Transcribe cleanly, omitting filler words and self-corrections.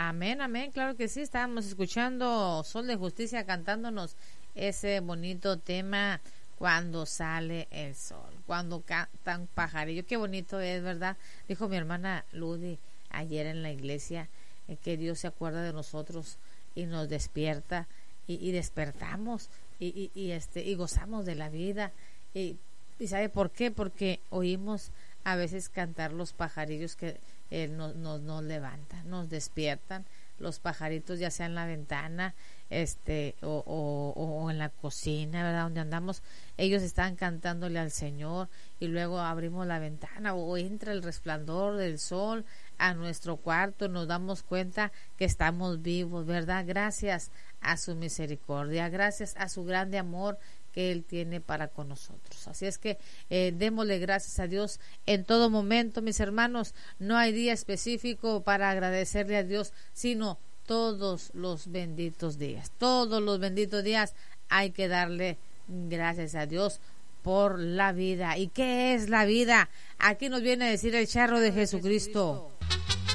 Amén, amén, claro que sí. Estábamos escuchando Sol de Justicia cantándonos ese bonito tema, cuando sale el sol, cuando cantan pajarillos. Qué bonito es, ¿verdad? Dijo mi hermana Ludy ayer en la iglesia, que Dios se acuerda de nosotros y nos despierta, y despertamos y gozamos de la vida. Y ¿sabe por qué? Porque oímos a veces cantar los pajarillos que nos levantan, nos despiertan. Los pajaritos, ya sea en la ventana, o en la cocina, ¿verdad? Donde andamos, ellos están cantándole al Señor, y luego abrimos la ventana o entra el resplandor del sol a nuestro cuarto, nos damos cuenta que estamos vivos, ¿verdad? Gracias a su misericordia, gracias a su grande amor que Él tiene para con nosotros. Así es que démosle gracias a Dios en todo momento, mis hermanos. No hay día específico para agradecerle a Dios, sino todos los benditos días. Todos los benditos días hay que darle gracias a Dios por la vida. ¿Y qué es la vida? Aquí nos viene a decir el charro de Jesucristo.